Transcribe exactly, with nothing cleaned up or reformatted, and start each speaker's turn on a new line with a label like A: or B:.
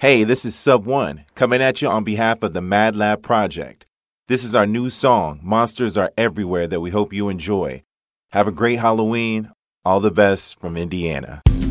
A: Hey, this is Sub One, coming at you on behalf of the Mad Lab Project. This is our new song, Monsters Are Everywhere, that we hope you enjoy. Have a great Halloween. All the best from Indiana.